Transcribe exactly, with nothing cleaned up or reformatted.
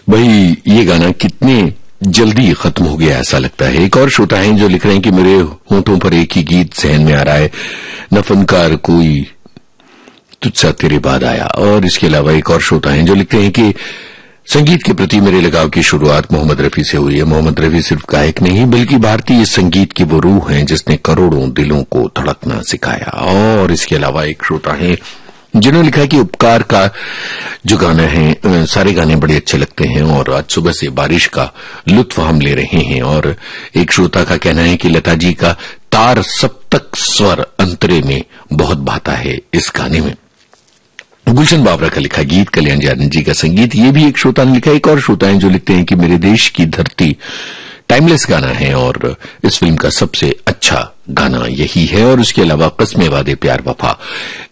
भाई ये गाना कितने जल्दी खत्म हो गया ऐसा लगता है। एक और श्रोता है जो लिख रहे हैं कि मेरे होंठों पर एक ही गीत जहन में आ रहा है, न फनकार कोई तुझसा तेरे बाद आया। और इसके अलावा एक और श्रोता है जो लिखते हैं कि संगीत के प्रति मेरे लगाव की शुरुआत मोहम्मद रफी से हुई है। मोहम्मद रफी सिर्फ गायक नहीं बल्कि भारतीय संगीत की वो रूह हैं जिसने करोड़ों दिलों को धड़कना सिखाया। और इसके अलावा एक श्रोता है जिन्होंने लिखा कि उपकार का जो गाना है, सारे गाने बड़े अच्छे लगते हैं और आज सुबह से बारिश का लुत्फ हम ले रहे हैं। और एक श्रोता का कहना है कि लता जी का तार सप्तक स्वर अंतरे में बहुत भाता है इस गाने में। गुलशन बाबरा का लिखा गीत, कल्याण जानन जी का संगीत, ये भी एक श्रोता ने लिखा। एक और श्रोता है जो लिखते हैं कि मेरे देश की धरती टाइमलेस गाना है और इस फिल्म का सबसे अच्छा गाना यही है। और उसके अलावा कस्मे वादे प्यार वफा